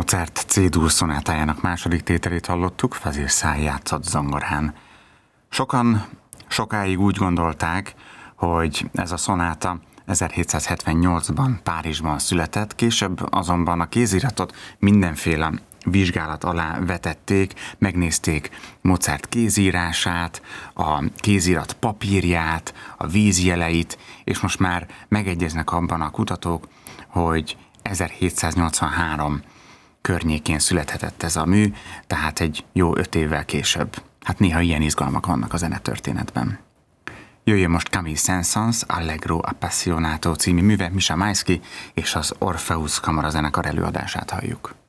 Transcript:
Mozart C-dur szonátájának második tételét hallottuk, vezérszál játszott zongorán. Sokan sokáig úgy gondolták, hogy ez a szonáta 1778-ban Párizsban született, később azonban a kéziratot mindenféle vizsgálat alá vetették, megnézték Mozart kézírását, a kézirat papírját, a vízjeleit, és most már megegyeznek abban a kutatók, hogy 1783 környékén születhetett ez a mű, tehát egy jó 5 évvel később. Hát néha ilyen izgalmak vannak a zenetörténetben. Jöjjön most Camille Saint-Saëns Allegro Appassionato című műve, Misha Maisky és az Orpheus kamarazenekar előadását halljuk.